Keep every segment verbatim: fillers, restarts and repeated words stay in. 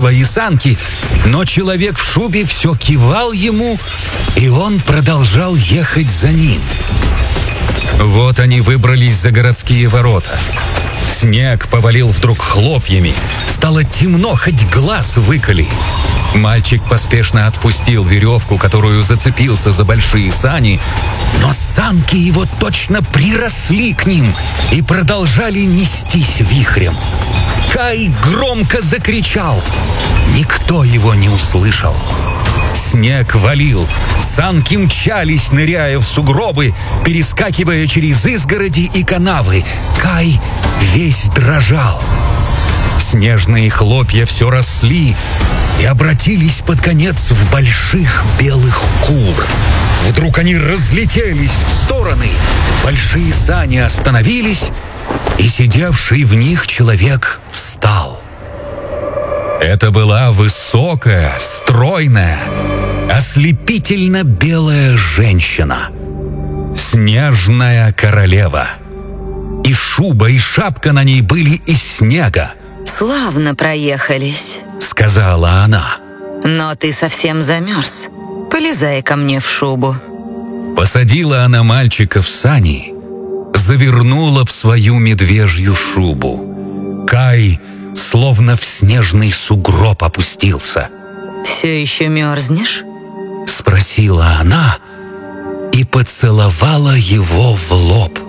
свои санки, но человек в шубе все кивал ему, и он продолжал ехать за ним. Вот они выбрались за городские ворота. Снег повалил вдруг хлопьями. Стало темно, хоть глаз выколи. Мальчик поспешно отпустил веревку, которую зацепился за большие сани, но санки его точно приросли к ним и продолжали нестись вихрем. Кай громко закричал. Никто его не услышал. Снег валил, санки мчались, ныряя в сугробы, перескакивая через изгороди и канавы. Кай весь дрожал. Снежные хлопья все росли и обратились под конец в больших белых кур. Вдруг они разлетелись в стороны, большие сани остановились, и сидевший в них человек встал. Это была высокая, стройная, ослепительно белая женщина. Снежная королева. И шуба, и шапка на ней были из снега. «Славно проехались», — сказала она. «Но ты совсем замерз. Полезай ко мне в шубу». Посадила она мальчика в сани, завернула в свою медвежью шубу. Кай словно в снежный сугроб опустился. «Все еще мерзнешь?» — спросила она и поцеловала его в лоб.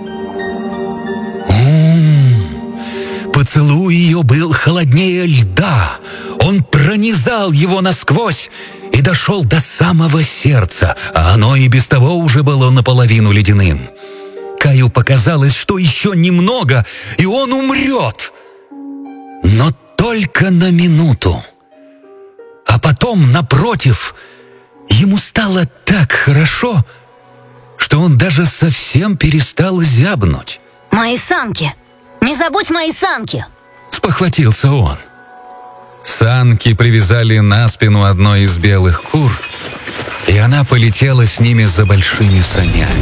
М-м-м, поцелуй ее был холоднее льда. Он пронизал его насквозь и дошел до самого сердца, а оно и без того уже было наполовину ледяным. Каю показалось, что еще немного, и он умрет. Но только на минуту. А потом, напротив, ему стало так хорошо, что он даже совсем перестал зябнуть. «Мои санки! Не забудь мои санки!» — спохватился он. Санки привязали на спину одной из белых кур, и она полетела с ними за большими санями.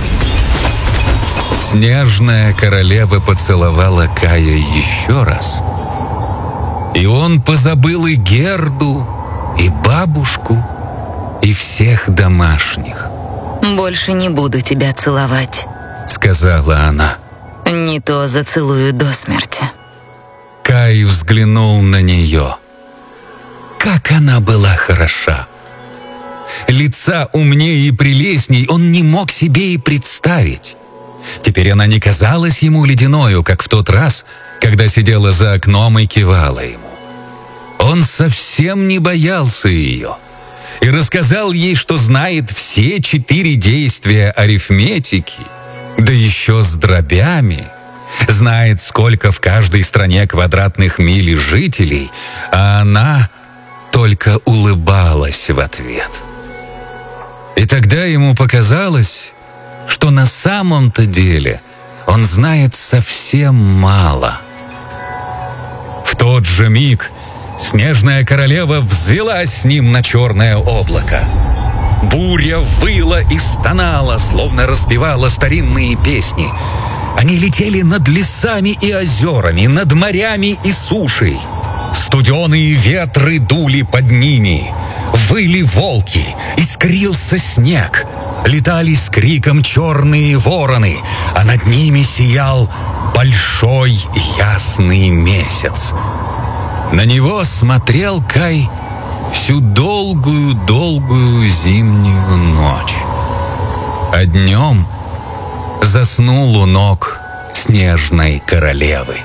Снежная королева поцеловала Кая еще раз, и он позабыл и Герду, и бабушку, и всех домашних. «Больше не буду тебя целовать», — сказала она. «Не то зацелую до смерти». Кай взглянул на нее. Как она была хороша! Лица умнее и прелестней он не мог себе и представить. Теперь она не казалась ему ледяною, как в тот раз, когда сидела за окном и кивала ему. Он совсем не боялся ее и рассказал ей, что знает все четыре действия арифметики, да еще с дробями, знает, сколько в каждой стране квадратных миль жителей, а она только улыбалась в ответ. И тогда ему показалось, что на самом-то деле он знает совсем мало. В тот же миг снежная королева взвелась с ним на черное облако. Буря выла и стонала, словно распевала старинные песни. Они летели над лесами и озерами, над морями и сушей. Студеные ветры дули под ними. Выли волки, искрился снег. Летали с криком черные вороны, а над ними сиял большой ясный месяц. На него смотрел Кай всю долгую-долгую зимнюю ночь. А днем заснул у ног снежной королевы.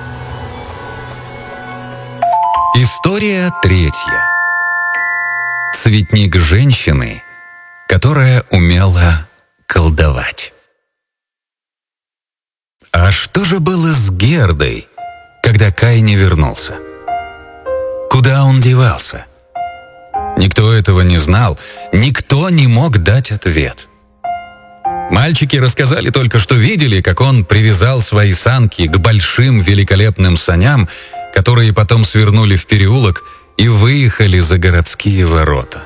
История третья. Цветник женщины, которая умела колдовать. А что же было с Гердой, когда Кай не вернулся? Куда он девался? Никто этого не знал, никто не мог дать ответ. Мальчики рассказали только, что видели, как он привязал свои санки к большим великолепным саням, которые потом свернули в переулок и выехали за городские ворота.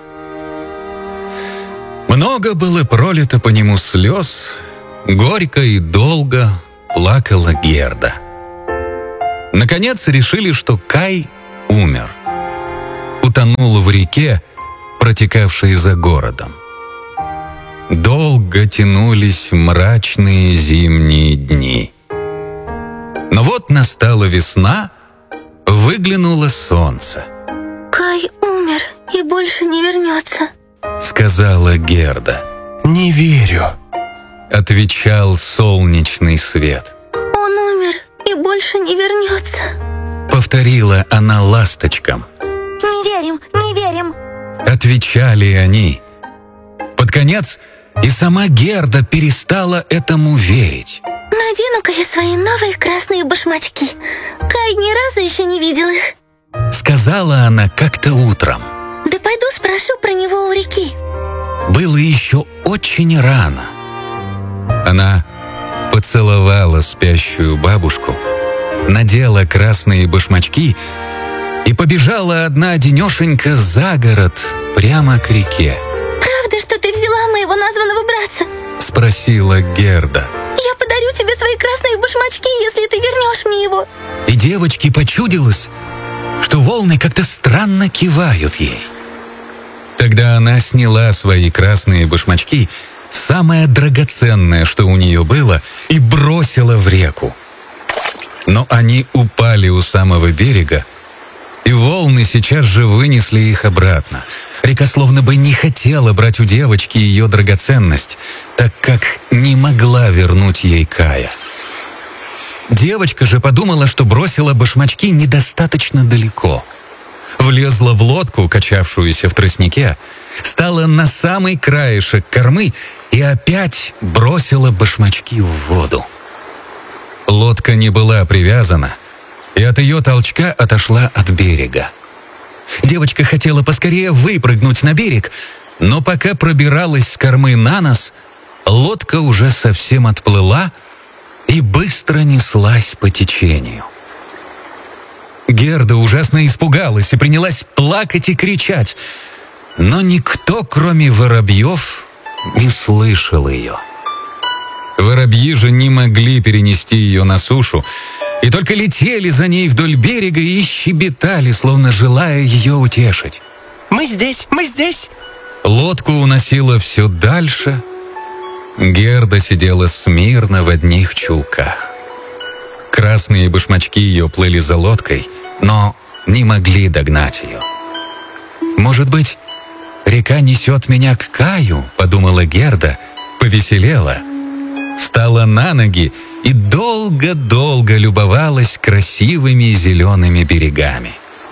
Много было пролито по нему слез, горько и долго плакала Герда. Наконец решили, что Кай умер. утонул в реке, протекавшей за городом. Долго тянулись мрачные зимние дни. Но вот настала весна, выглянуло солнце. «Кай умер и больше не вернется», — сказала Герда. «Не верю», — отвечал солнечный свет. «Он умер и больше не вернется», — повторила она ласточкам. «Не верим, не верим», — отвечали они. Под конец и сама Герда перестала этому верить. «Надену-ка я свои новые красные башмачки. Кай ни разу еще не видел их», — сказала она как-то утром. «Да пойду спрошу про него у реки». Было еще очень рано. Она поцеловала спящую бабушку, надела красные башмачки и побежала одна-одинешенька за город прямо к реке. «Правда, что ты взяла моего названного братца?» — спросила Герда. «Я подарю тебе свои красные башмачки, если ты вернешь мне его». И девочке почудилось, что волны как-то странно кивают ей. Тогда она сняла свои красные башмачки, самое драгоценное, что у нее было, и бросила в реку. Но они упали у самого берега, и волны сейчас же вынесли их обратно. Река словно бы не хотела брать у девочки ее драгоценность, так как не могла вернуть ей Кая. Девочка же подумала, что бросила башмачки недостаточно далеко. Влезла в лодку, качавшуюся в тростнике, стала на самый краешек кормы и опять бросила башмачки в воду. Лодка не была привязана, и от ее толчка отошла от берега. Девочка хотела поскорее выпрыгнуть на берег, но пока пробиралась с кормы на нос, лодка уже совсем отплыла и быстро неслась по течению. Герда ужасно испугалась и принялась плакать и кричать, но никто, кроме воробьев, не слышал ее. Воробьи же не могли перенести ее на сушу, и только летели за ней вдоль берега и щебетали, словно желая ее утешить. «Мы здесь, мы здесь!» Лодку уносило все дальше. Герда сидела смирно в одних чулках. Красные башмачки ее плыли за лодкой, но не могли догнать ее. «Может быть, река несет меня к Каю?» — подумала Герда, повеселела, встала на ноги и долго-долго любовалась красивыми зелеными берегами.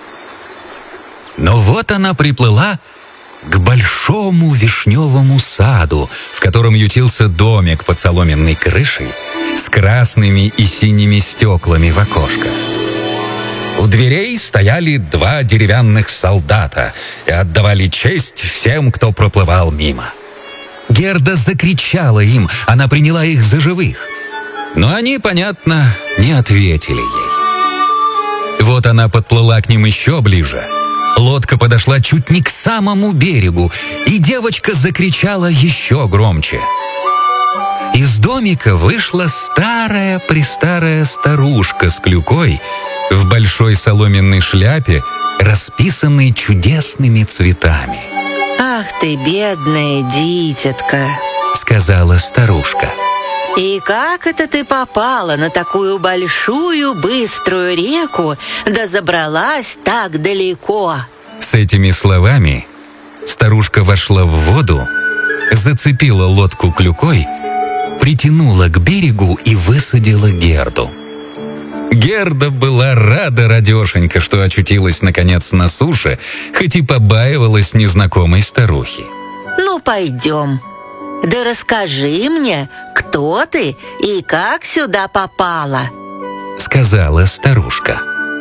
Но вот она приплыла к большому вишневому саду, в котором ютился домик под соломенной крышей с красными и синими стеклами в окошко. У дверей стояли два деревянных солдата и отдавали честь всем, кто проплывал мимо. Герда закричала им, она приняла их за живых. Но они, понятно, не ответили ей. Вот она подплыла к ним еще ближе. Лодка подошла чуть не к самому берегу, и девочка закричала еще громче. Из домика вышла старая-престарая старушка с клюкой в большой соломенной шляпе, расписанной чудесными цветами. «Ах ты, бедная дитятка», — сказала старушка. «И как это ты попала на такую большую быструю реку, да забралась так далеко?» С этими словами старушка вошла в воду, зацепила лодку клюкой, притянула к берегу и высадила Герду. Герда была рада радешенька, что очутилась наконец на суше, хоть и побаивалась незнакомой старухи. «Ну, пойдем. Да расскажи мне, кто ты и как сюда попала», — сказала старушка.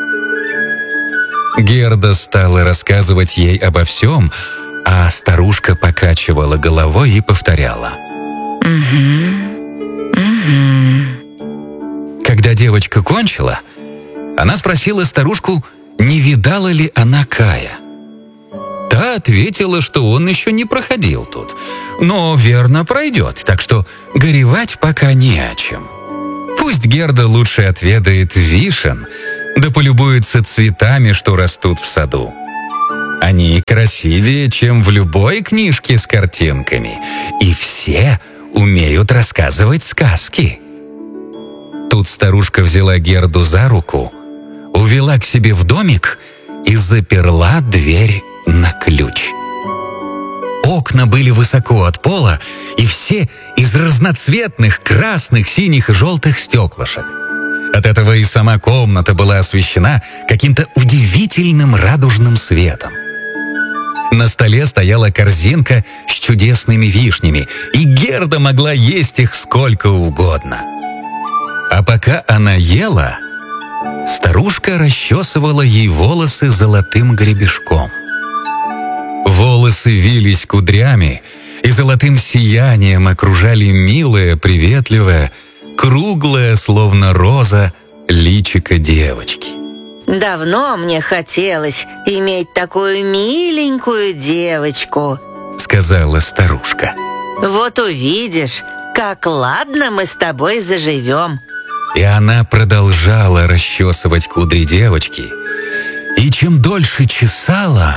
Герда стала рассказывать ей обо всем, а старушка покачивала головой и повторяла. «Угу, угу». Когда девочка кончила, она спросила старушку, не видала ли она Кая. Та ответила, что он еще не проходил тут, но верно пройдет, так что горевать пока не о чем. Пусть Герда лучше отведает вишен, да полюбуется цветами, что растут в саду. Они красивее, чем в любой книжке с картинками, и все умеют рассказывать сказки. Тут старушка взяла Герду за руку, увела к себе в домик и заперла дверь на ключ. Окна были высоко от пола, и все из разноцветных красных, синих и желтых стеклышек. От этого и сама комната была освещена каким-то удивительным радужным светом. На столе стояла корзинка с чудесными вишнями, и Герда могла есть их сколько угодно. А пока она ела, старушка расчесывала ей волосы золотым гребешком. Волосы вились кудрями и золотым сиянием окружали милое, приветливое, круглое, словно роза, личико девочки. Давно мне хотелось иметь такую миленькую девочку, сказала старушка. Вот увидишь, как ладно мы с тобой заживем. И она продолжала расчесывать кудри девочки. И чем дольше чесала,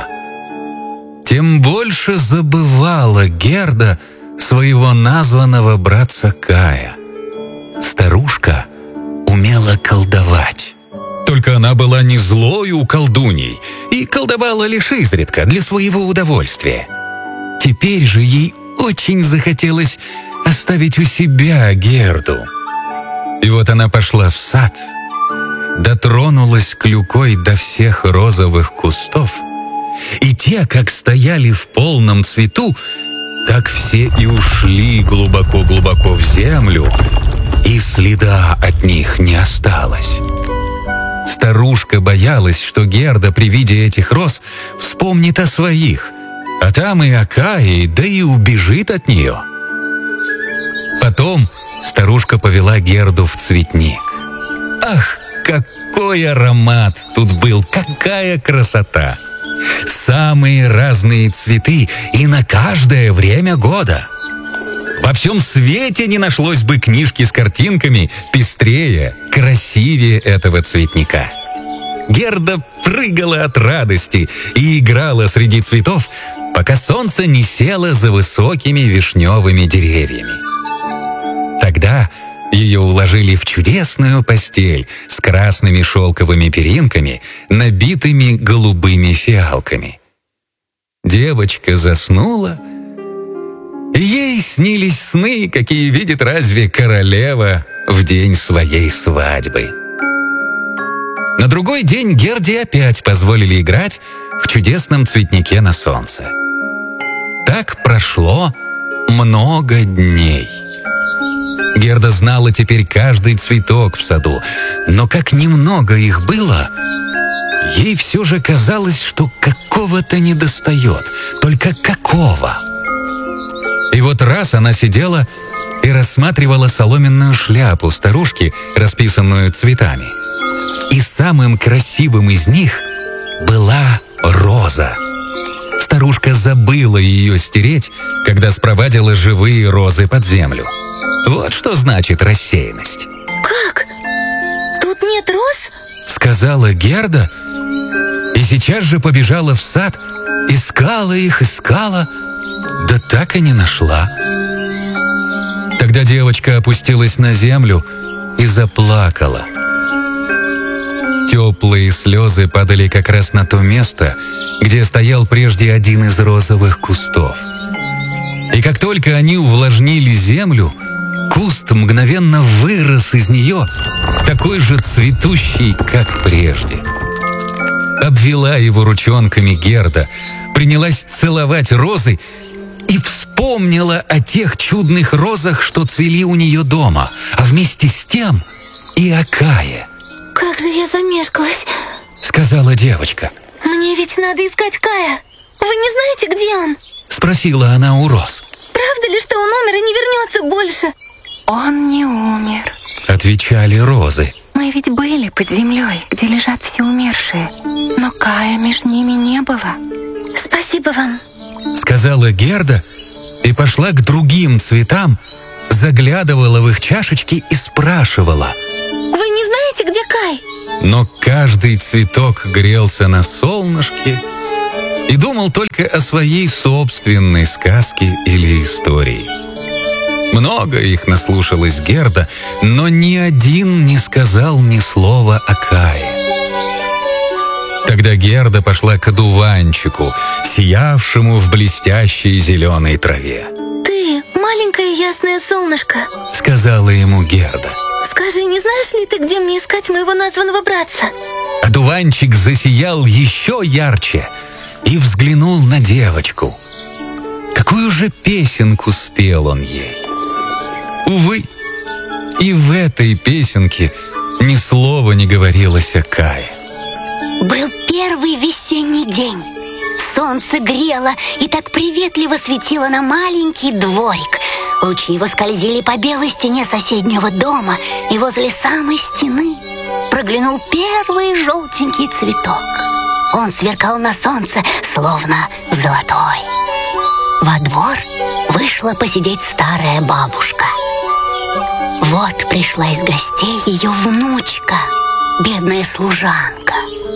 тем больше забывала Герда своего названного братца Кая. Старушка умела колдовать. Только она была не злою колдуней и колдовала лишь изредка для своего удовольствия. Теперь же ей очень захотелось оставить у себя Герду. И вот она пошла в сад, дотронулась клюкой до всех розовых кустов, и те, как стояли в полном цвету, так все и ушли глубоко-глубоко в землю, и следа от них не осталось. Старушка боялась, что Герда при виде этих роз вспомнит о своих, а там и о Кае, да и убежит от нее. Потом старушка повела Герду в цветник. Ах, какой аромат тут был, какая красота! Самые разные цветы и на каждое время года. Во всем свете не нашлось бы книжки с картинками пестрее, красивее этого цветника. Герда прыгала от радости и играла среди цветов, пока солнце не село за высокими вишневыми деревьями. Тогда ее уложили в чудесную постель с красными шелковыми перинками, набитыми голубыми фиалками. Девочка заснула, и ей снились сны, какие видит разве королева в день своей свадьбы. На другой день Герде опять позволили играть в чудесном цветнике на солнце. Так прошло много дней. Герда знала теперь каждый цветок в саду, но как немного их было, ей все же казалось, что какого-то недостает, только какого. И вот раз она сидела и рассматривала соломенную шляпу старушки, расписанную цветами. И самым красивым из них была роза. Старушка забыла ее стереть, когда спровадила живые розы под землю. Вот что значит рассеянность. Как? Тут нет роз? Сказала Герда, и сейчас же побежала в сад, искала их, искала, да так и не нашла. Тогда девочка опустилась на землю и заплакала. Теплые слезы падали как раз на то место, где стоял прежде один из розовых кустов. И как только они увлажнили землю, куст мгновенно вырос из нее, такой же цветущий, как прежде. Обвела его ручонками Герда, принялась целовать розы и вспомнила о тех чудных розах, что цвели у нее дома, а вместе с тем и о Кае. Как же я замешкалась, сказала девочка. Мне ведь надо искать Кая. Вы не знаете, где он? Спросила она у роз. Правда ли, что он умер и не вернется больше? Он не умер. Отвечали розы. Мы ведь были под землей, где лежат все умершие. Но Кая между ними не было. Спасибо вам, сказала Герда и пошла к другим цветам, заглядывала в их чашечки и спрашивала. Вы не знаете, где Кай? Но каждый цветок грелся на солнышке и думал только о своей собственной сказке или истории. Много их наслушалась Герда, но ни один не сказал ни слова о Кае. Тогда Герда пошла к одуванчику, сиявшему в блестящей зеленой траве. Ты, маленькое ясное солнышко, Сказала ему Герда. скажи, не знаешь ли ты, где мне искать моего названного братца? Одуванчик засиял еще ярче и взглянул на девочку. Какую же песенку спел он ей? Увы, и в этой песенке ни слова не говорилось о Кае. Был первый весенний день. Солнце грело и так приветливо светило на маленький дворик. Лучи его скользили по белой стене соседнего дома, и возле самой стены проглянул первый желтенький цветок. Он сверкал на солнце, словно золотой. Во двор вышла посидеть старая бабушка. Вот пришла из гостей ее внучка, бедная служанка,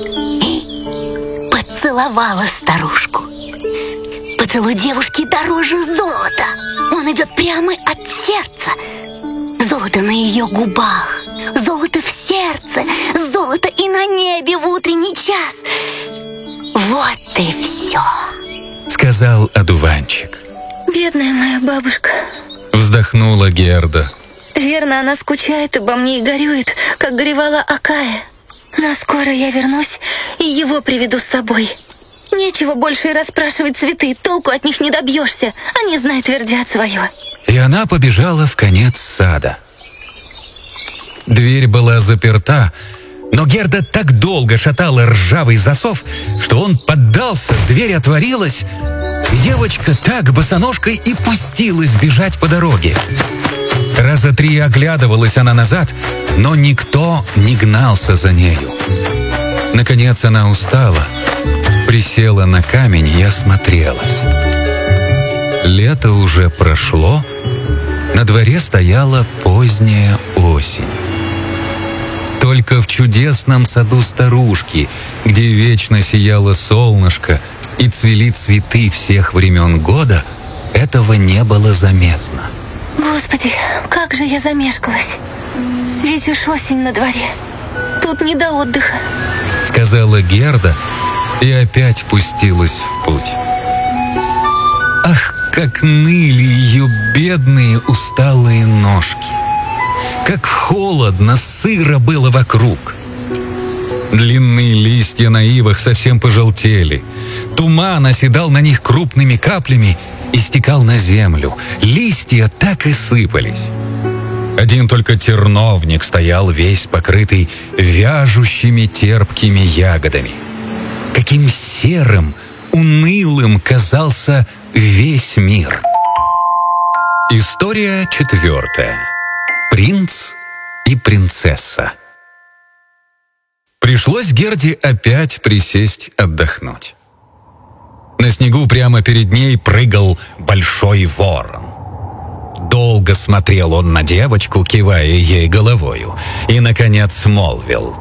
и поцеловала старушку. Поцелуй девушки дороже золота. Он идет прямо от сердца. Золото на ее губах, золото в сердце, золото и на небе в утренний час. Вот и все, Сказал одуванчик. Бедная моя бабушка. Вздохнула Герда. Верно, она скучает обо мне и горюет, как горевала о Кае. Но скоро я вернусь и его приведу с собой. Нечего больше и расспрашивать цветы, толку от них не добьешься. Они, знай, твердят свое. И она побежала в конец сада. Дверь была заперта, но Герда так долго шатала ржавый засов, что он поддался, дверь отворилась, и девочка так босоножкой и пустилась бежать по дороге. Раза три оглядывалась она назад, но никто не гнался за нею. Наконец она устала, присела на камень и осмотрелась. Лето уже прошло, на дворе стояла поздняя осень. Только в чудесном саду старушки, где вечно сияло солнышко и цвели цветы всех времен года, этого не было заметно. Господи, как же я замешкалась. Ведь уж осень на дворе. Тут не до отдыха. Сказала Герда и опять пустилась в путь. Ах, как ныли ее бедные усталые ножки! Как холодно, сыро было вокруг! Длинные листья на ивах совсем пожелтели. Туман оседал на них крупными каплями и стекал на землю. Листья так и сыпались. Один только терновник стоял весь покрытый вяжущими терпкими ягодами. Каким серым, унылым казался весь мир. История четвертая. Принц и принцесса. Пришлось Герде опять присесть отдохнуть. На снегу прямо перед ней прыгал большой ворон. Долго смотрел он на девочку, кивая ей головою, и, наконец, молвил: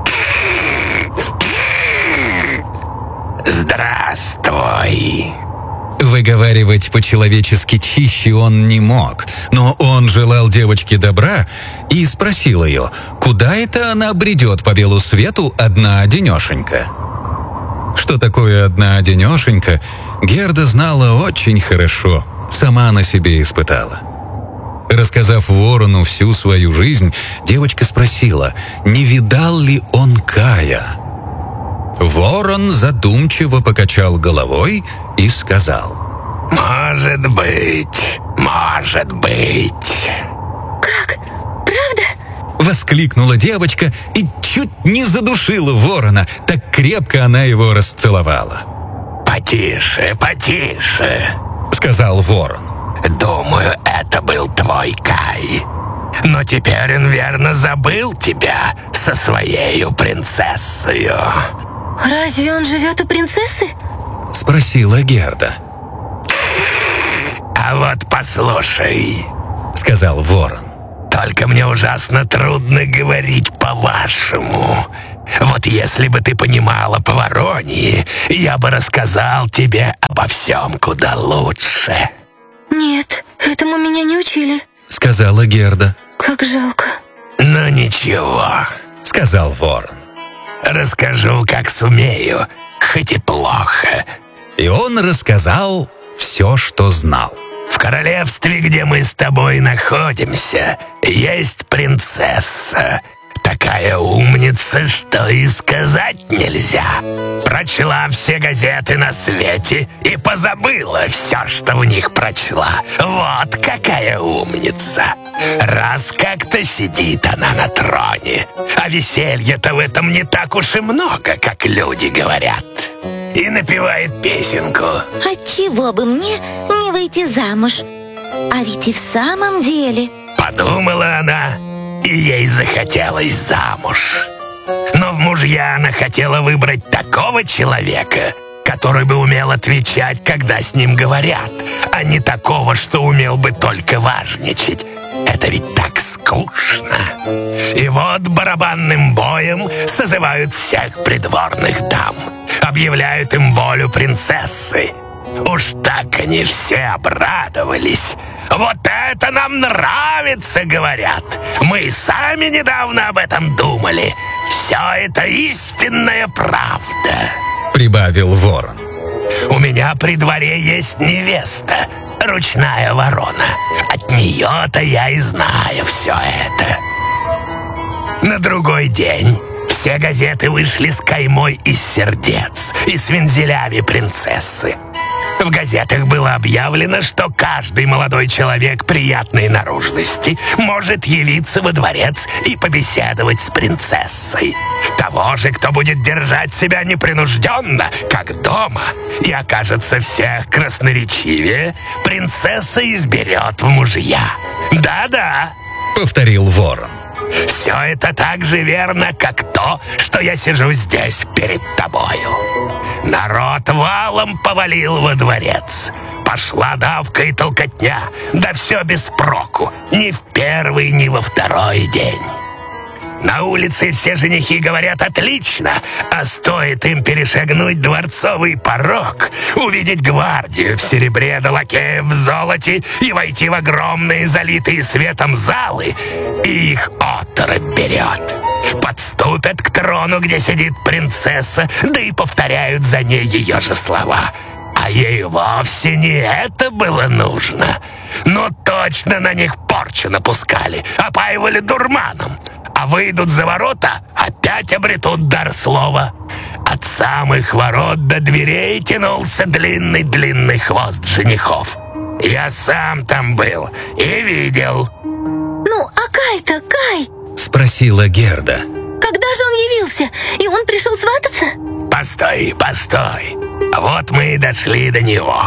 Здравствуй. Выговаривать по-человечески чище он не мог, но он желал девочке добра и спросил ее, куда это она бредет по белу свету одна-одинешенька. Что такое одна-одинешенька, Герда знала очень хорошо, сама на себе испытала. Рассказав ворону всю свою жизнь, девочка спросила, не видал ли он Кая. Ворон задумчиво покачал головой и сказал: Может быть, может быть. Как? Правда? Воскликнула девочка и чуть не задушила ворона, так крепко она его расцеловала. Потише, потише, Сказал ворон. Думаю, это был твой Кай. Но теперь он верно забыл тебя со своею принцессою. Разве он живет у принцессы? Спросила Герда. А вот послушай, Сказал ворон. Только мне ужасно трудно говорить по-вашему. Вот если бы ты понимала по-вороньи, я бы рассказал тебе обо всем куда лучше». «Нет, этому меня не учили», — сказала Герда. «Как жалко». «Ну ничего», — сказал ворон. «Расскажу, как сумею, хоть и плохо». И он рассказал все, что знал. «В королевстве, где мы с тобой находимся, есть принцесса. Такая умница, что и сказать нельзя. Прочла все газеты на свете и позабыла все, что в них прочла. Вот какая умница. Раз как-то сидит она на троне, а веселья-то в этом не так уж и много, как люди говорят. И напевает песенку. Отчего бы мне не выйти замуж? А ведь и в самом деле... Подумала она, и ей захотелось замуж. Но в мужья она хотела выбрать такого человека, который бы умел отвечать, когда с ним говорят, а не такого, что умел бы только важничать. Это ведь так скучно. И вот барабанным боем созывают всех придворных дам, объявляют им волю принцессы. Уж так они все обрадовались. «Вот это нам нравится», — говорят. «Мы сами недавно об этом думали. Все это истинная правда», — прибавил ворон. «У меня при дворе есть невеста, ручная ворона. От нее-то я и знаю все это». На другой день все газеты вышли с каймой из сердец и с вензелями принцессы. В газетах было объявлено, что каждый молодой человек приятной наружности может явиться во дворец и побеседовать с принцессой. Того же, кто будет держать себя непринужденно, как дома, и окажется всех красноречивее, принцесса изберет в мужья. «Да-да», — повторил ворон. «Все это так же верно, как то, что я сижу здесь перед тобою». Народ валом повалил во дворец. Пошла давка и толкотня, да все без проку, ни в первый, ни во второй день. На улице все женихи говорят отлично, а стоит им перешагнуть дворцовый порог, увидеть гвардию в серебре да лакеев в золоте и войти в огромные залитые светом залы, и их оторопь берет. Подступят к трону, где сидит принцесса, да и повторяют за ней ее же слова. А ей вовсе не это было нужно. Но точно на них порчу напускали, опаивали дурманом. А выйдут за ворота, опять обретут дар слова. От самых ворот до дверей тянулся длинный-длинный хвост женихов. Я сам там был и видел. «Ну, а Кай-то, Кай?» — спросила Герда. «Когда же он явился? И он пришел свататься?» «Постой, постой. Вот мы и дошли до него».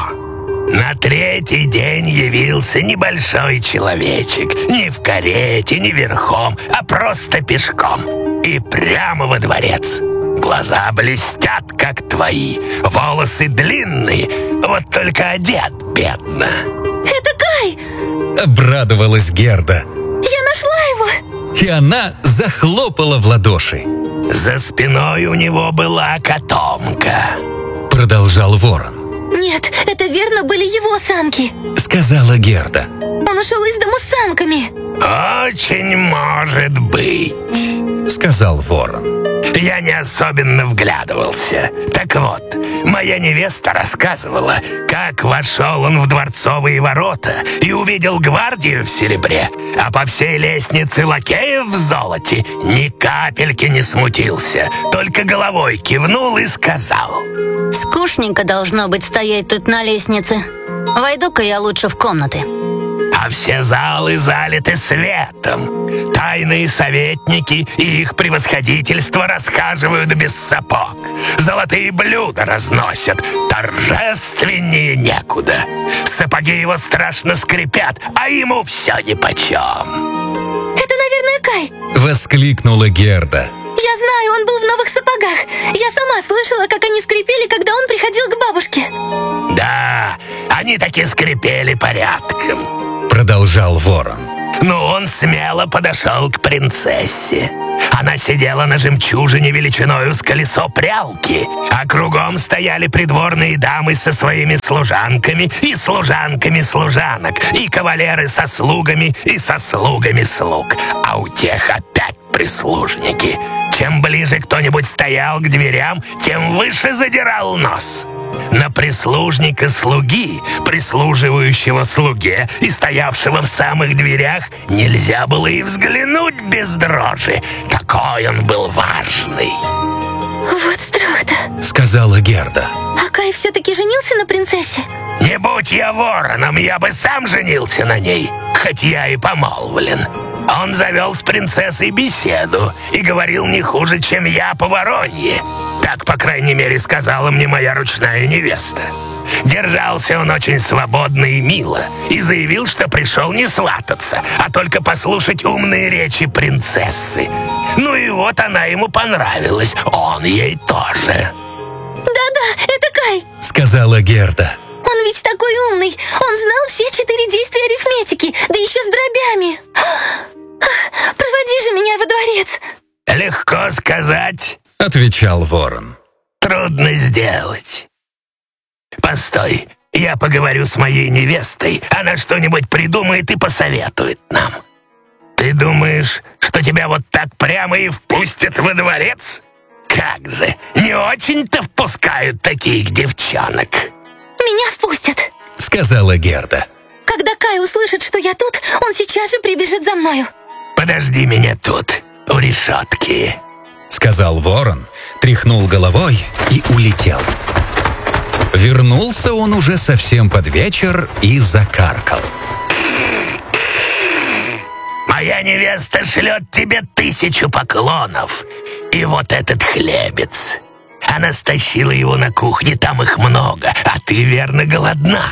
На третий день явился небольшой человечек, не в карете, не верхом, а просто пешком. И прямо во дворец. Глаза блестят, как твои, волосы длинные, вот только одет бедно. «Это Кай!» — обрадовалась Герда. «Я нашла его!» И она захлопала в ладоши. За спиной у него была котомка. Продолжал ворон. «Нет, это верно были его санки», — сказала Герда. «Он ушел из дому с санками». «Очень может быть», — сказал ворон. «Я не особенно вглядывался. Так вот, моя невеста рассказывала, как вошел он в дворцовые ворота и увидел гвардию в серебре, а по всей лестнице лакеев в золоте ни капельки не смутился, только головой кивнул и сказал: «Скучненько должно быть стоять тут на лестнице. Войду-ка я лучше в комнаты». А все залы залиты светом. Тайные советники и их превосходительство расхаживают без сапог. Золотые блюда разносят. Торжественнее некуда. Сапоги его страшно скрипят, а ему все нипочем. «Это, наверное, Кай!» — воскликнула Герда. «Я знаю, он был в новых сапогах. Я сама слышала, как они скрипели, когда он приходил к бабушке». Да, они таки скрипели порядком. Продолжал ворон. но он смело подошел к принцессе. Она сидела на жемчужине величиною с колесо прялки, а кругом стояли придворные дамы со своими служанками и служанками служанок, и кавалеры со слугами и со слугами слуг, а у тех опять прислужники. Чем ближе кто-нибудь стоял к дверям, тем выше задирал нос. На прислужника слуги, прислуживающего слуге и стоявшего в самых дверях, нельзя было и взглянуть без дрожи. Какой он был важный. Вот страх-то, сказала Герда. А Кай все-таки женился на принцессе? Не будь я вороном, я бы сам женился на ней, хоть я и помолвлен. Он завел с принцессой беседу и говорил не хуже, чем я по воронье. Так, по крайней мере, сказала мне моя ручная невеста. Держался он очень свободно и мило и заявил, что пришел не свататься, а только послушать умные речи принцессы. Ну и вот она ему понравилась, он ей тоже. Да-да, это Кай, сказала Герда. Он ведь такой умный. Он знал все четыре действия арифметики, да еще с дробями. Проводи же меня во дворец. Легко сказать, отвечал ворон. Трудно сделать. Постой, я поговорю с моей невестой. Она что-нибудь придумает и посоветует нам. Ты думаешь, что тебя вот так прямо и впустят во дворец? Как же, не очень-то впускают таких девчонок. Меня впустят, сказала Герда. Когда Кай услышит, что я тут, он сейчас же прибежит за мною. Подожди меня тут, у решетки, сказал ворон, тряхнул головой и улетел. Вернулся он уже совсем под вечер и закаркал. Моя невеста шлет тебе тысячу поклонов. И вот этот хлебец. Она стащила его на кухне, там их много, а ты, верно, голодна.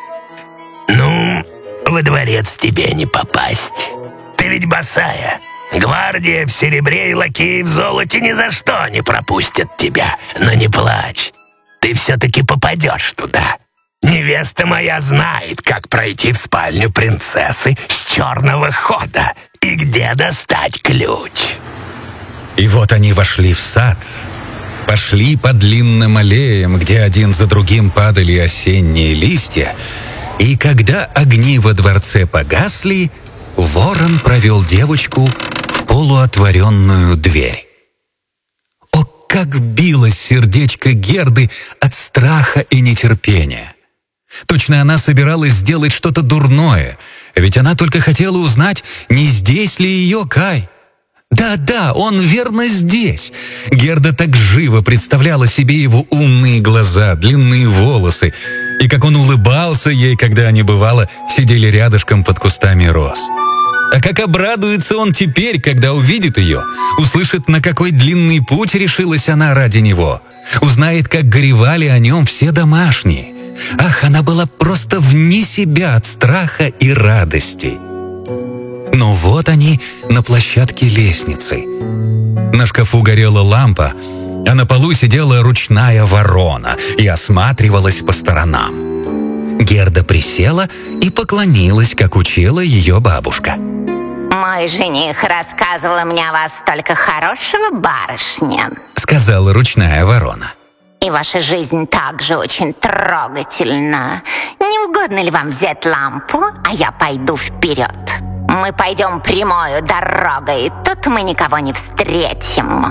Ну, во дворец тебе не попасть. Ты ведь босая. Гвардия в серебре и лакеи в золоте ни за что не пропустят тебя. Но не плачь, ты все-таки попадешь туда. Невеста моя знает, как пройти в спальню принцессы с черного хода и где достать ключ. И вот они вошли в сад, пошли по длинным аллеям, где один за другим падали осенние листья, и когда огни во дворце погасли, ворон провел девочку в полуотворенную дверь. О, как билось сердечко Герды от страха и нетерпения! Точно она собиралась сделать что-то дурное, ведь она только хотела узнать, не здесь ли ее Кай. Да-да, он верно здесь. Герда так живо представляла себе его умные глаза, длинные волосы, и как он улыбался ей, когда они, бывало, сидели рядышком под кустами роз. А как обрадуется он теперь, когда увидит ее, услышит, на какой длинный путь решилась она ради него, узнает, как горевали о нем все домашние. Ах, она была просто вне себя от страха и радости. Но вот они на площадке лестницы. На шкафу горела лампа, а на полу сидела ручная ворона и осматривалась по сторонам. Герда присела и поклонилась, как учила ее бабушка. «Мой жених рассказывал мне о вас только хорошего, барышня», — сказала ручная ворона. «И ваша жизнь также очень трогательна. Не угодно ли вам взять лампу, а я пойду вперед? Мы пойдем прямою дорогой, тут мы никого не встретим».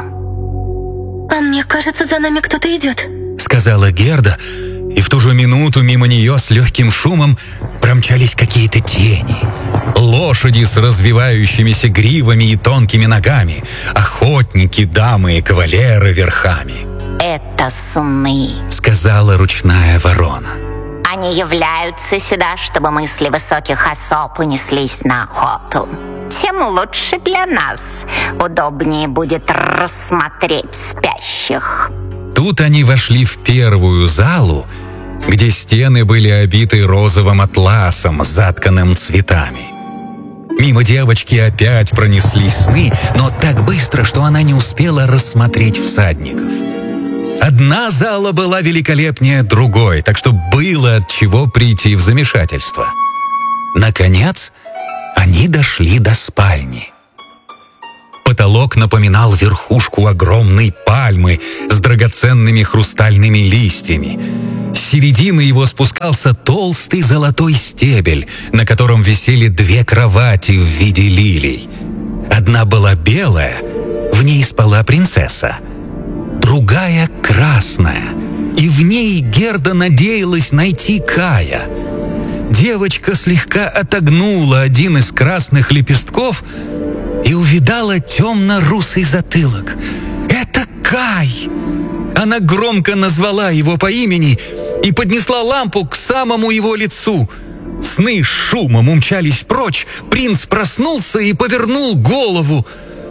«А мне кажется, за нами кто-то идет», — сказала Герда, и в ту же минуту мимо нее с легким шумом промчались какие-то тени. Лошади с развивающимися гривами и тонкими ногами, охотники, дамы и кавалеры верхами. «Это сны», — сказала ручная ворона. «Они являются сюда, чтобы мысли высоких особ унеслись на охоту. Тем лучше для нас. Удобнее будет рассмотреть спящих». Тут они вошли в первую залу, где стены были обиты розовым атласом, затканным цветами. Мимо девочки опять пронеслись сны, но так быстро, что она не успела рассмотреть всадников. Одна зала была великолепнее другой, так что было от чего прийти в замешательство. Наконец, они дошли до спальни. Потолок напоминал верхушку огромной пальмы с драгоценными хрустальными листьями. С середины его спускался толстый золотой стебель, на котором висели две кровати в виде лилий. Одна была белая, в ней спала принцесса. Другая — красная, и в ней Герда надеялась найти Кая. Девочка слегка отогнула один из красных лепестков и увидала темно-русый затылок. «Это Кай!» Она громко назвала его по имени и поднесла лампу к самому его лицу. Сны с шумом умчались прочь, принц проснулся и повернул голову.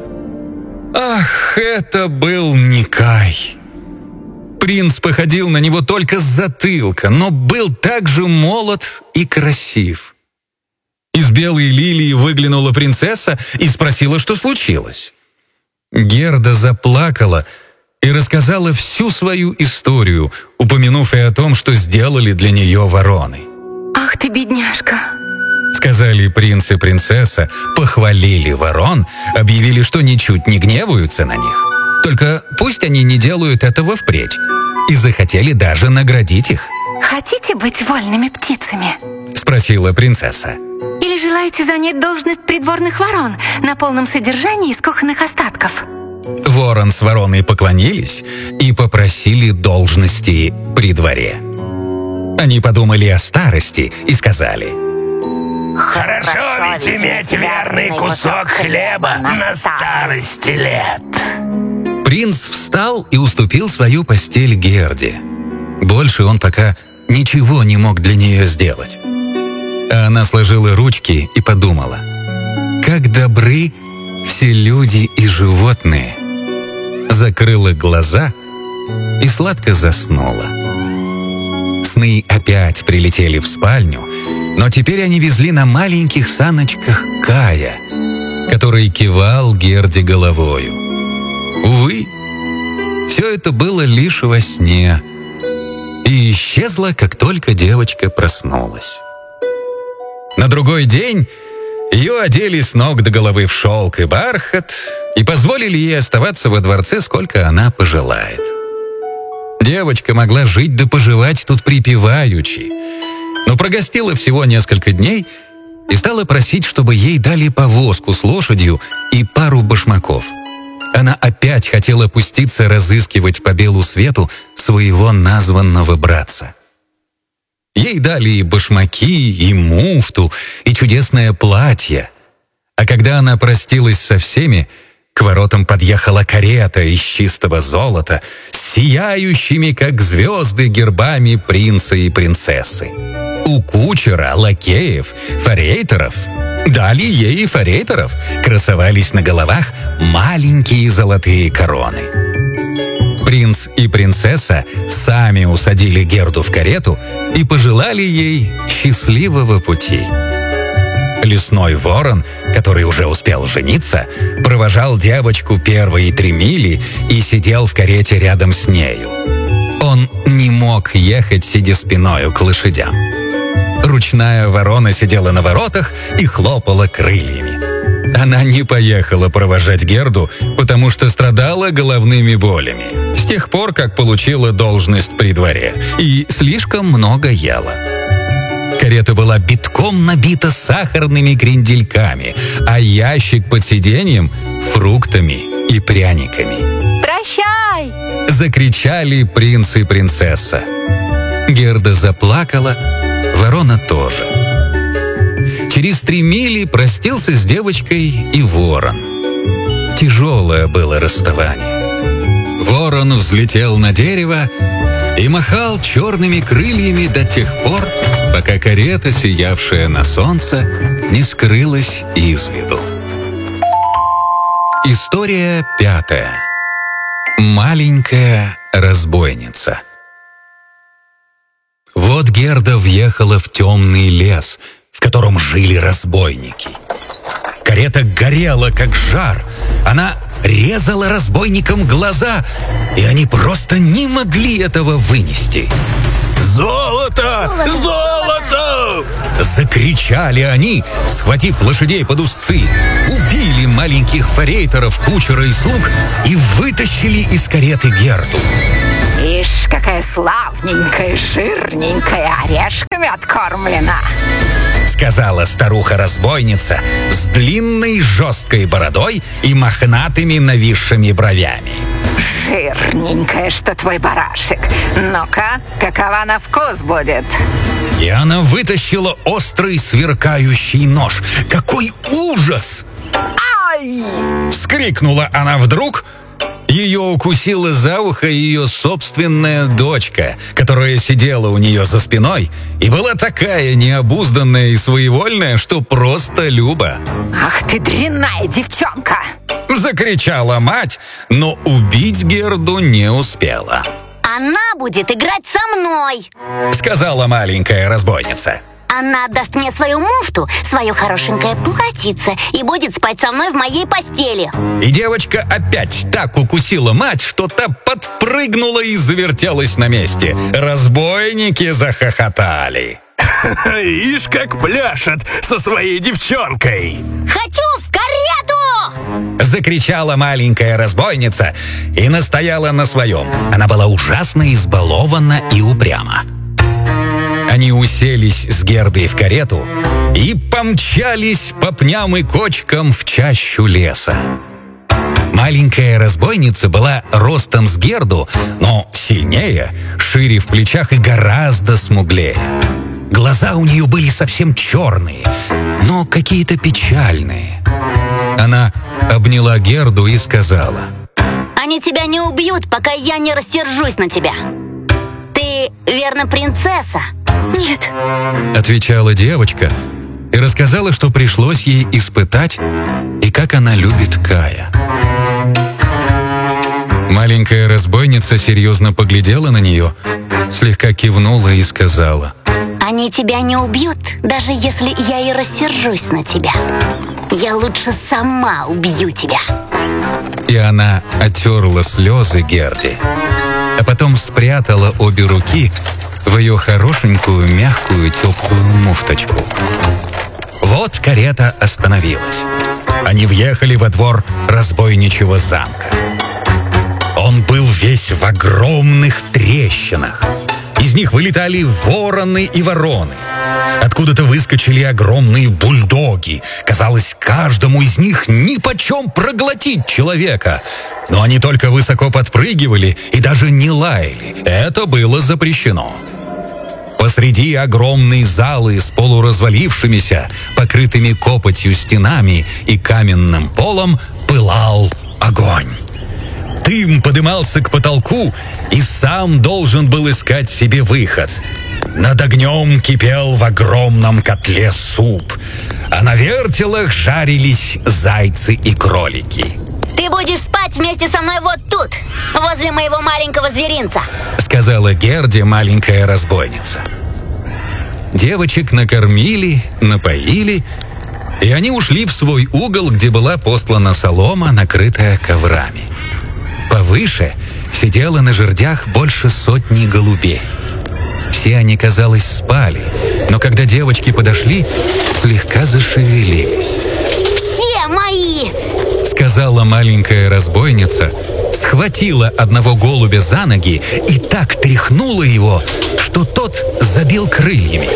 Ах, это был не Кай! Принц походил на него только с затылка, но был также молод и красив. Из белой лилии выглянула принцесса и спросила, что случилось. Герда заплакала и рассказала всю свою историю, упомянув и о том, что сделали для нее вороны. Ах ты, бедняжка! Сказали принц и принцесса, похвалили ворон, объявили, что ничуть не гневаются на них. Только пусть они не делают этого впредь. И захотели даже наградить их. Хотите быть вольными птицами? Спросила принцесса. Или желаете занять должность придворных ворон на полном содержании из кухонных остатков? Ворон с вороной поклонились и попросили должности при дворе. Они подумали о старости и сказали: «Хорошо ведь иметь верный кусок хлеба на старости лет». Принц встал и уступил свою постель Герде. Больше он пока ничего не мог для нее сделать. А она сложила ручки и подумала: как добры все люди и животные. Закрыла глаза и сладко заснула. Сны опять прилетели в спальню, но теперь они везли на маленьких саночках Кая, который кивал Герде головою. Увы, все это было лишь во сне и исчезло, как только девочка проснулась. На другой день ее одели с ног до головы в шелк и бархат и позволили ей оставаться во дворце, сколько она пожелает. Девочка могла жить да поживать тут припеваючи, но прогостила всего несколько дней и стала просить, чтобы ей дали повозку с лошадью и пару башмаков. Она опять хотела пуститься разыскивать по белу свету своего названного братца. Ей дали и башмаки, и муфту, и чудесное платье. А когда она простилась со всеми, к воротам подъехала карета из чистого золота с сияющими, как звезды, гербами принца и принцессы. У кучера, лакеев, форейтеров, дали ей и форейтеров, красовались на головах маленькие золотые короны. Принц и принцесса сами усадили Герду в карету и пожелали ей счастливого пути. Лесной ворон, который уже успел жениться, провожал девочку первые три мили и сидел в карете рядом с нею. Он не мог ехать, сидя спиною к лошадям. Ручная ворона сидела на воротах и хлопала крыльями. Она не поехала провожать Герду, потому что страдала головными болями с тех пор, как получила должность при дворе, и слишком много ела. Карета была битком набита сахарными крендельками, а ящик под сиденьем — фруктами и пряниками. «Прощай!» — закричали принц и принцесса. Герда заплакала, ворона тоже. Через три мили простился с девочкой и ворон. Тяжелое было расставание. Ворон взлетел на дерево и махал черными крыльями до тех пор, пока карета, сиявшая на солнце, не скрылась из виду. История пятая. Маленькая разбойница. Вот Герда въехала в темный лес, в котором жили разбойники. Карета горела, как жар. Она резала разбойникам глаза, и они просто не могли этого вынести. Золото! Золото! Закричали они, схватив лошадей под узцы, убили маленьких форейтеров, кучера и слуг и вытащили из кареты Герду. Ишь, какая славненькая, жирненькая, орешками откормлена, сказала старуха-разбойница с длинной жесткой бородой и мохнатыми нависшими бровями. Жирненькая, что твой барашек. Ну-ка, какова на вкус будет? И она вытащила острый сверкающий нож. Какой ужас! Ай! Вскрикнула она вдруг. Ее укусила за ухо ее собственная дочка, которая сидела у нее за спиной и была такая необузданная и своевольная, что просто Люба. Ах ты дрянная девчонка! Закричала мать, но убить Герду не успела. Она будет играть со мной, сказала маленькая разбойница. Она отдаст мне свою муфту, свое хорошенькое платьице и будет спать со мной в моей постели. И девочка опять так укусила мать, что та подпрыгнула и завертелась на месте. Разбойники захохотали. Ишь, как пляшет со своей девчонкой. Хочу в карету! Закричала маленькая разбойница и настояла на своем. Она была ужасно избалована и упряма. Они уселись с Гердой в карету и помчались по пням и кочкам в чащу леса. Маленькая разбойница была ростом с Герду, но сильнее, шире в плечах и гораздо смуглее. Глаза у нее были совсем черные, но какие-то печальные. Она обняла Герду и сказала: «Они тебя не убьют, пока я не рассержусь на тебя. Ты, верно, принцесса?» Нет. Отвечала девочка и рассказала, что пришлось ей испытать и как она любит Кая. Маленькая разбойница серьезно поглядела на нее, слегка кивнула и сказала: «Они тебя не убьют, даже если я и рассержусь на тебя. Я лучше сама убью тебя». И она оттерла слезы Герде, а потом спрятала обе руки в ее хорошенькую, мягкую, теплую муфточку. Вот карета остановилась. Они въехали во двор разбойничьего замка. Он был весь в огромных трещинах. Из них вылетали вороны и вороны. Откуда-то выскочили огромные бульдоги. Казалось, каждому из них нипочем проглотить человека. Но они только высоко подпрыгивали и даже не лаяли. Это было запрещено. Посреди огромной залы с полуразвалившимися, покрытыми копотью стенами и каменным полом пылал огонь. Дым подымался к потолку и сам должен был искать себе выход. Над огнем кипел в огромном котле суп, а на вертелах жарились зайцы и кролики. «Ты будешь спать вместе со мной вот тут, возле моего маленького зверинца», сказала Герде маленькая разбойница. Девочек накормили, напоили, и они ушли в свой угол, где была постлана солома, накрытая коврами. Повыше сидело на жердях больше сотни голубей. Все они, казалось, спали, но когда девочки подошли, слегка зашевелились. «Все мои!» сказала маленькая разбойница, схватила одного голубя за ноги и так тряхнула его, что тот забил крыльями.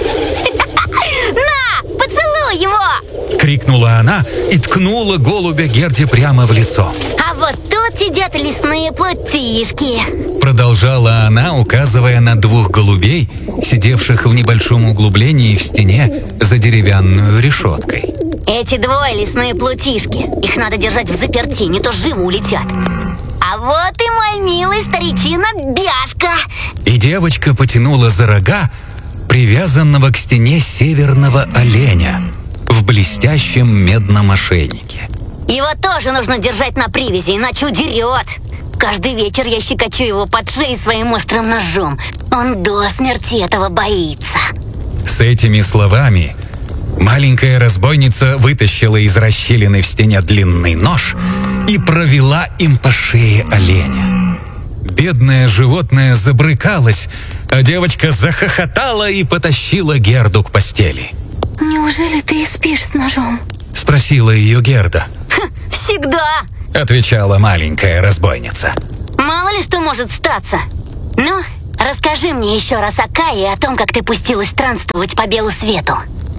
«На, поцелуй его!» крикнула она и ткнула голубя Герде прямо в лицо. «А вот тут сидят лесные плутишки!» Продолжала она, указывая на двух голубей, сидевших в небольшом углублении в стене за деревянную решеткой. «Эти двое лесные плутишки. Их надо держать в заперти, не то живо улетят. А вот и мой милый старичина Бяшка!» И девочка потянула за рога привязанного к стене северного оленя в блестящем медном ошейнике. «Его тоже нужно держать на привязи, иначе удерет. Каждый вечер я щекочу его под шеей своим острым ножом. Он до смерти этого боится». С этими словами маленькая разбойница вытащила из расщелины в стене длинный нож и провела им по шее оленя. Бедное животное забрыкалось, а девочка захохотала и потащила Герду к постели. Неужели ты и спишь с ножом? Спросила ее Герда. Хм, всегда. Отвечала маленькая разбойница. Мало ли что может статься. Ну, расскажи мне еще раз о Кае и о том, как ты пустилась странствовать по белу свету.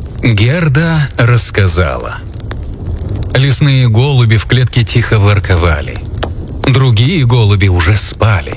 Герда рассказала. Лесные голуби в клетке тихо ворковали. Другие голуби уже спали.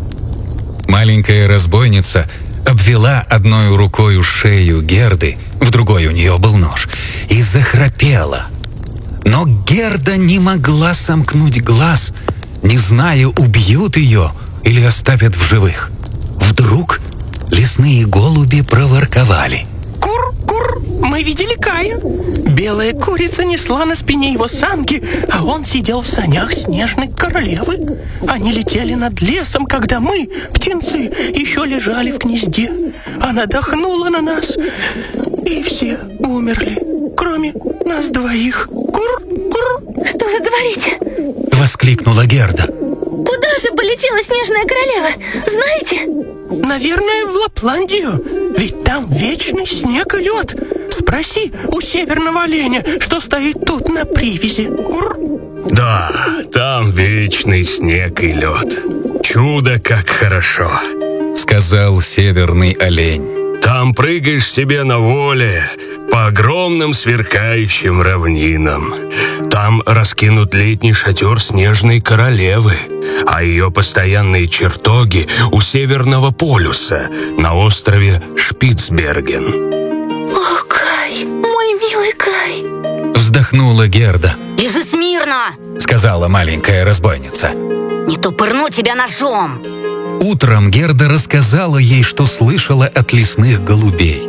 Маленькая разбойница обвела одной рукой шею Герды, в другой у нее был нож, и захрапела. Но Герда не могла сомкнуть глаз, не зная, убьют ее или оставят в живых. Вдруг лесные голуби проворковали. Кур-кур, мы видели Кая. Белая курица несла на спине его самки, а он сидел в санях снежной королевы. Они летели над лесом, когда мы, птенцы, еще лежали в гнезде. Она дохнула на нас, и все умерли, кроме нас двоих. Кур-кур. Что вы говорите? Воскликнула Герда. Куда же полетела снежная королева? Знаете? Наверное, в Лапландию. Ведь там вечный снег и лед. Спроси у северного оленя, что стоит тут на привязи. Кур. Да, там вечный снег и лед. Чудо, как хорошо. Сказал северный олень. Там прыгаешь себе на воле по огромным сверкающим равнинам. Там раскинут летний шатер снежной королевы, а ее постоянные чертоги у Северного полюса на острове Шпицберген. О, Кай, мой милый Кай. Вздохнула Герда. Лежи смирно, Сказала маленькая разбойница. не то пырну тебя ножом. Утром Герда рассказала ей, что слышала от лесных голубей.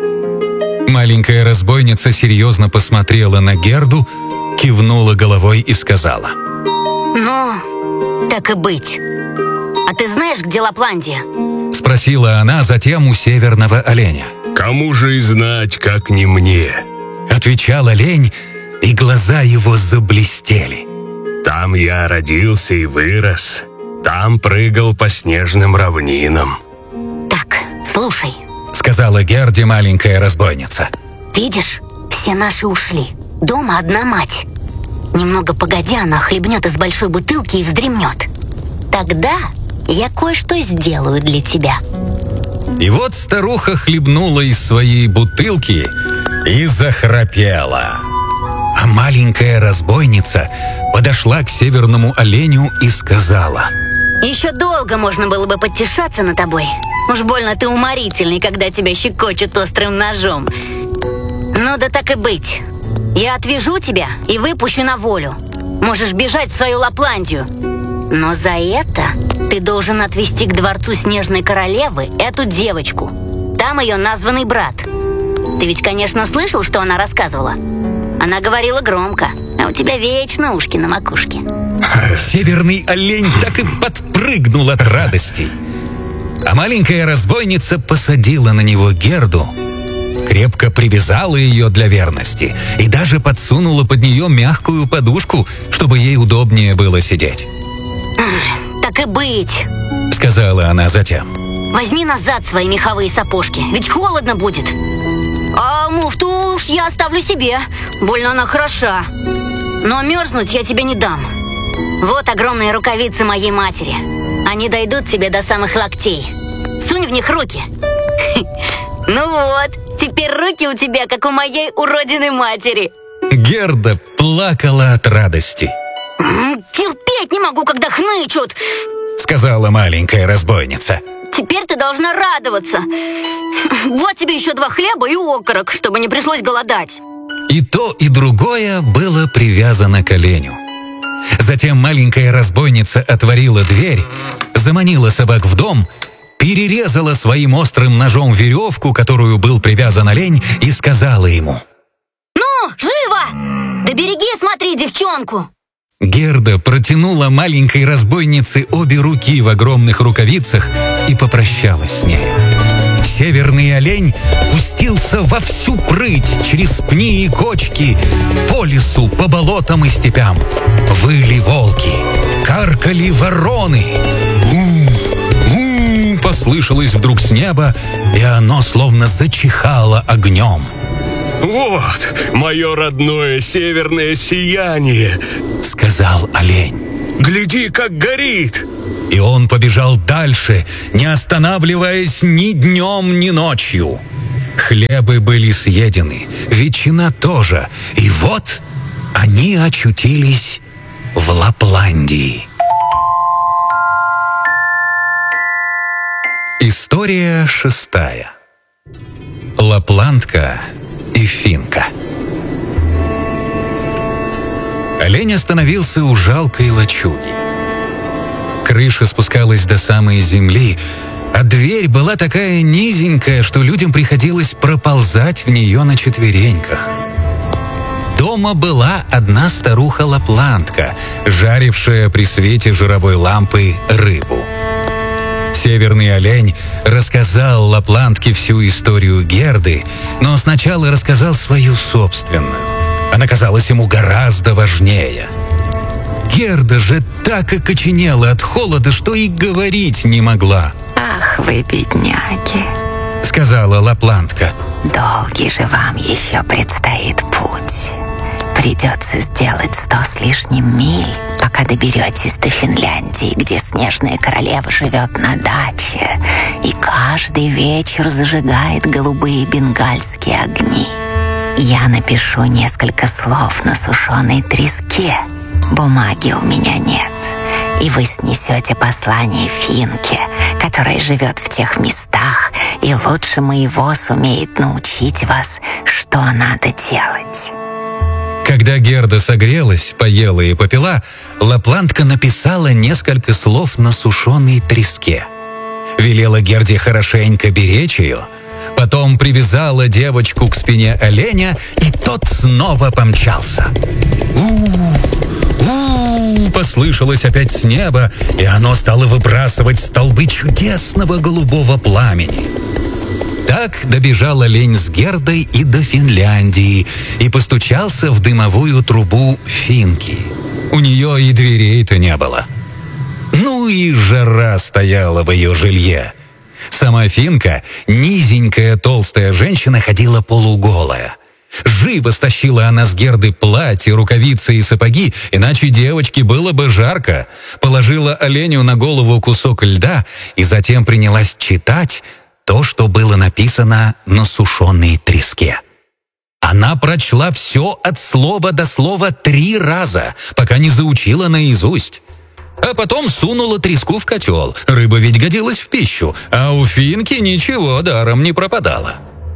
Маленькая разбойница серьезно посмотрела на Герду, кивнула головой и сказала. Ну, так и быть. А ты знаешь, где Лапландия? Спросила она затем у северного оленя. Кому же и знать, как не мне? Отвечал олень, и глаза его заблестели. Там я родился и вырос. Там прыгал по снежным равнинам. Так, слушай. Сказала Герде маленькая разбойница. Видишь, все наши ушли. Дома одна мать. Немного погодя, она хлебнет из большой бутылки и вздремнет. Тогда я кое-что сделаю для тебя. И вот старуха хлебнула из своей бутылки и захрапела. А маленькая разбойница подошла к северному оленю и сказала. Еще долго можно было бы подтешаться над тобой. Уж больно ты уморительный, когда тебя щекочут острым ножом. Ну да так и быть. Я отвяжу тебя и выпущу на волю. Можешь бежать в свою Лапландию. Но за это ты должен отвезти к дворцу Снежной Королевы эту девочку. Там ее названный брат. Ты ведь, конечно, слышал, что она рассказывала? Она говорила громко, а у тебя вечно ушки на макушке. Северный олень так и подпрыгнул от радости. А маленькая разбойница посадила на него Герду, крепко привязала ее для верности и даже подсунула под нее мягкую подушку, чтобы ей удобнее было сидеть. Так и быть, Сказала она затем. возьми назад свои меховые сапожки, ведь холодно будет. А муфту уж я оставлю себе, больно она хороша. Но мерзнуть я тебе не дам. Вот огромные рукавицы моей матери. Они дойдут тебе до самых локтей. Сунь в них руки. Ну вот, теперь руки у тебя, как у моей уродиной матери. Герда плакала от радости. М, Терпеть не могу, когда хнычут. Сказала маленькая разбойница. Теперь ты должна радоваться. Вот тебе еще два хлеба и окорок, чтобы не пришлось голодать. И то, и другое было привязано к оленю. Затем маленькая разбойница отворила дверь, заманила собак в дом, перерезала своим острым ножом веревку, которую был привязан олень, и сказала ему. Ну, живо! Да береги, смотри, девчонку. Герда протянула маленькой разбойнице обе руки в огромных рукавицах и попрощалась с ней. Северный олень пустился во всю прыть через пни и кочки, по лесу, по болотам и степям. Выли волки, каркали вороны. У-у-у, послышалось вдруг с неба, и оно словно зачихало огнем. Вот, мое родное северное сияние, сказал олень. Гляди, как горит. И он побежал дальше, не останавливаясь ни днем, ни ночью. Хлебы были съедены, ветчина тоже. И вот они очутились в Лапландии. История шестая. Лапландка и финка. Олень остановился у жалкой лачуги. Крыша спускалась до самой земли, а дверь была такая низенькая, что людям приходилось проползать в нее на четвереньках. Дома была одна старуха-лапландка, жарившая при свете жировой лампы рыбу. Северный олень рассказал лапландке всю историю Герды, но сначала рассказал свою собственную. Она казалась ему гораздо важнее. Герда же так окоченела от холода, что и говорить не могла. «Ах вы, бедняги!» — сказала лапландка. «Долгий же вам еще предстоит путь. Придется сделать сто с лишним миль, пока доберетесь до Финляндии, где снежная королева живет на даче и каждый вечер зажигает голубые бенгальские огни. Я напишу несколько слов на сушеной треске. Бумаги у меня нет, и вы снесете послание Финке, которая живет в тех местах и лучше моего сумеет научить вас, что надо делать». Когда Герда согрелась, поела и попила, лапландка написала несколько слов на сушеной треске. Велела Герде хорошенько беречь ее, потом привязала девочку к спине оленя, и тот снова помчался. «У-у-у!» послышалось опять с неба, и оно стало выбрасывать столбы чудесного голубого пламени. Так добежал олень с Гердой и до Финляндии и постучался в дымовую трубу финки. У нее и дверей-то не было. Ну и жара стояла в ее жилье. Сама финка, низенькая толстая женщина, ходила полуголая. Живо стащила она с Герды платье, рукавицы и сапоги, иначе девочке было бы жарко. Положила оленю на голову кусок льда и затем принялась читать то, что было написано на сушеной треске. Она прочла все от слова до слова три раза, пока не заучила наизусть. А потом сунула треску в котел. Рыба ведь годилась в пищу, а у финки ничего даром не пропадало.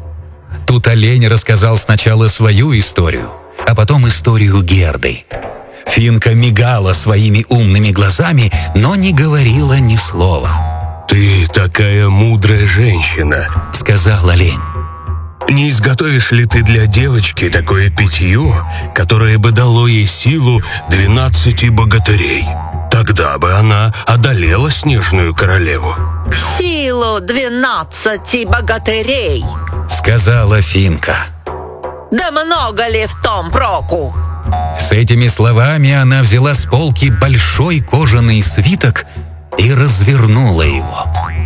Тут олень рассказал сначала свою историю, а потом историю Герды. Финка мигала своими умными глазами, но не говорила ни слова. «Ты такая мудрая женщина», — сказал олень. «Не изготовишь ли ты для девочки такое питье, которое бы дало ей силу двенадцати богатырей? Тогда бы она одолела снежную королеву». «Силу двенадцати богатырей», — сказала финка. «Да много ли в том проку?» С этими словами она взяла с полки большой кожаный свиток и развернула его.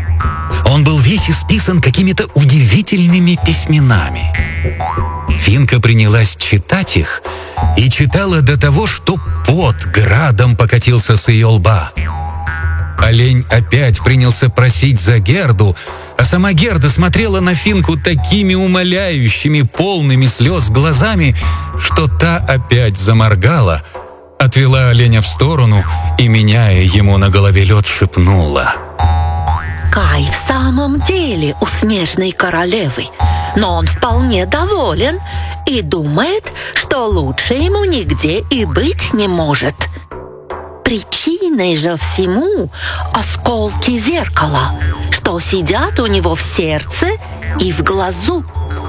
Он был весь исписан какими-то удивительными письменами. Финка принялась читать их и читала до того, что пот градом покатился с ее лба. Олень опять принялся просить за Герду, а сама Герда смотрела на финку такими умоляющими, полными слез глазами, что та опять заморгала, отвела оленя в сторону и, меняя ему на голове лед, шепнула: «Кай в самом деле у снежной королевы, но он вполне доволен и думает, что лучше ему нигде и быть не может. Причиной же всему осколки зеркала, что сидят у него в сердце и в глазу.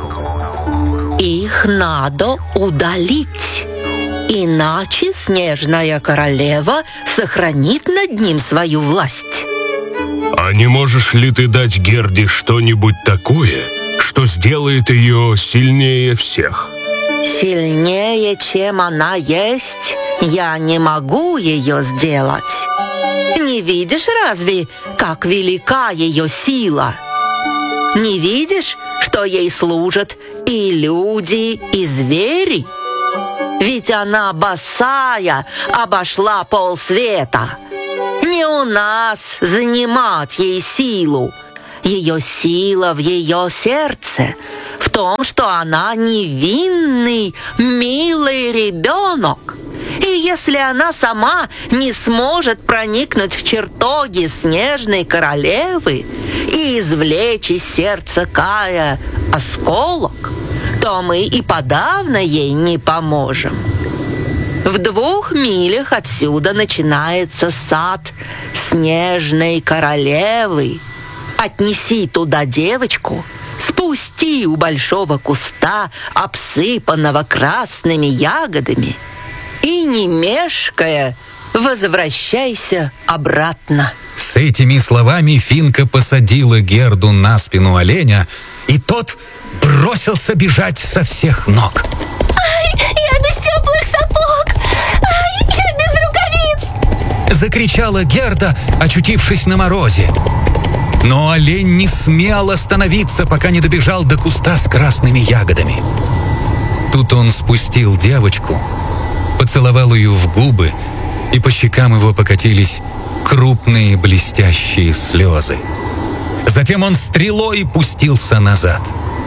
Их надо удалить, иначе снежная королева сохранит над ним свою власть». «А не можешь ли ты дать Герде что-нибудь такое, что сделает ее сильнее всех?» «Сильнее, чем она есть, я не могу ее сделать. Не видишь разве, как велика ее сила? Не видишь, что ей служат и люди, и звери? Ведь она босая обошла полсвета. Не у нас занимать ей силу. Ее сила в ее сердце, в том, что она невинный, милый ребенок. И если она сама не сможет проникнуть в чертоги снежной королевы и извлечь из сердца Кая осколок, то мы и подавно ей не поможем. В двух милях отсюда начинается сад снежной королевы. Отнеси туда девочку, спусти у большого куста, обсыпанного красными ягодами, и, не мешкая, возвращайся обратно. С этими словами Финка посадила Герду на спину оленя, и тот бросился бежать со всех ног. Ай, я без теплых сапог! Ай, я без рукавиц! Закричала Герда, очутившись на морозе. Но олень не смел остановиться, пока не добежал до куста с красными ягодами. Тут он спустил девочку, поцеловал ее в губы, и по щекам его покатились крупные блестящие слезы. Затем он стрелой пустился назад.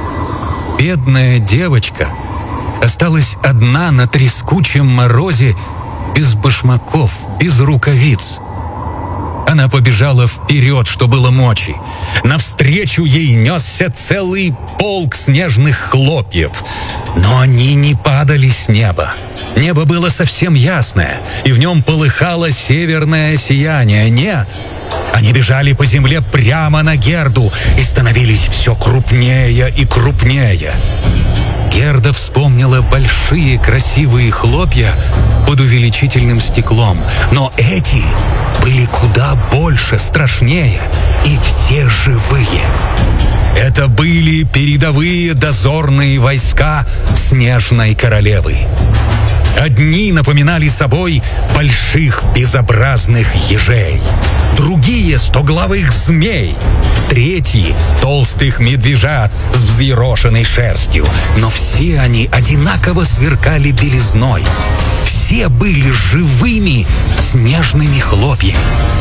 Бедная девочка осталась одна на трескучем морозе, без башмаков, без рукавиц. Она побежала вперед, что было мочи. Навстречу ей несся целый полк снежных хлопьев. Но они не падали с неба. Небо было совсем ясное, и в нем полыхало северное сияние. Нет, они бежали по земле прямо на Герду и становились все крупнее и крупнее. Герда вспомнила большие красивые хлопья под увеличительным стеклом, но эти были куда больше, страшнее, и все живые. Это были передовые дозорные войска снежной королевы. Одни напоминали собой больших безобразных ежей, другие — стоглавых змей, третьи — толстых медвежат с взъерошенной шерстью. Но все они одинаково сверкали белизной. Все были живыми снежными хлопьями.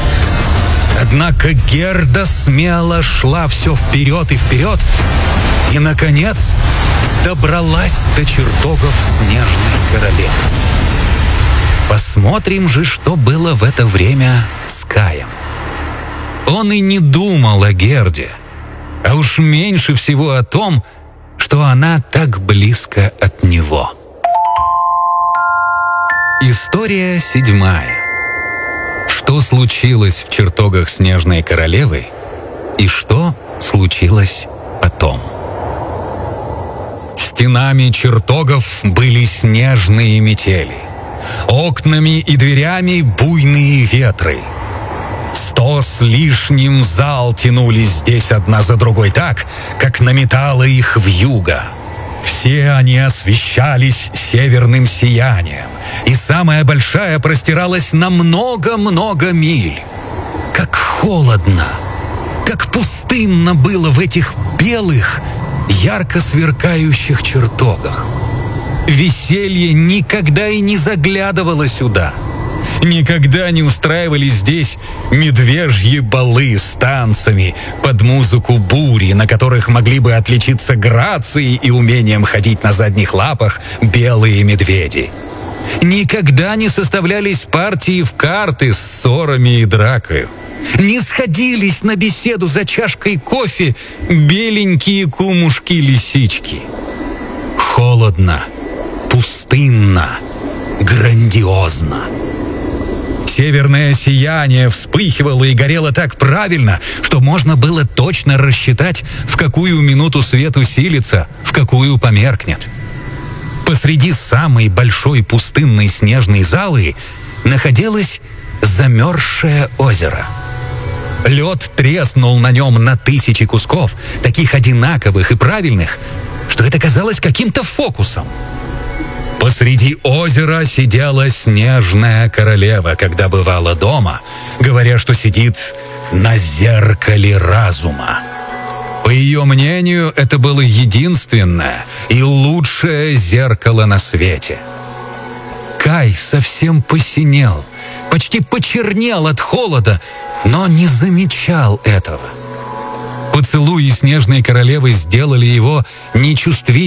Однако Герда смело шла все вперед и вперед, и, наконец, добралась до чертогов снежной королевы. Посмотрим же, что было в это время с Каем. Он и не думал о Герде, а уж меньше всего о том, что она так близко от него. История седьмая. Что случилось в чертогах снежной королевы и что случилось потом? Стенами чертогов были снежные метели, окнами и дверями буйные ветры. Сто с лишним зал тянулись здесь одна за другой так, как наметало их вьюга. Все они освещались северным сиянием, и самая большая простиралась на много-много миль. Как холодно, как пустынно было в этих белых, ярко сверкающих чертогах. Веселье никогда и не заглядывало сюда. Никогда не устраивались здесь медвежьи балы с танцами под музыку бури, на которых могли бы отличиться грацией и умением ходить на задних лапах белые медведи. Никогда не составлялись партии в карты с ссорами и дракою. Не сходились на беседу за чашкой кофе беленькие кумушки-лисички. Холодно, пустынно, грандиозно. Северное сияние вспыхивало и горело так правильно, что можно было точно рассчитать, в какую минуту свет усилится, в какую померкнет. Посреди самой большой пустынной снежной залы находилось замерзшее озеро. Лед треснул на нем на тысячи кусков, таких одинаковых и правильных, что это казалось каким-то фокусом. Посреди озера сидела снежная королева, когда бывала дома, говоря, что сидит на зеркале разума. По ее мнению, это было единственное и лучшее зеркало на свете. Кай совсем посинел, почти почернел от холода, но не замечал этого. Поцелуи снежной королевы сделали его нечувствительным